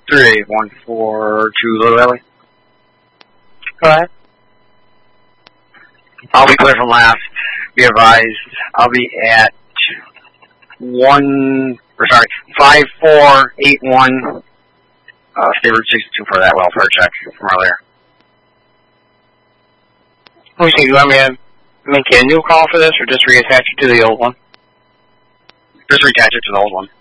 38142 Little Valley. Go ahead. I'll be clear from last. Be advised, I'll be at 5481 State Route 62 for that welfare check from earlier. Let me see, do you want me to make you a new call for this or just reattach it to the old one? Just reattach it to the old one.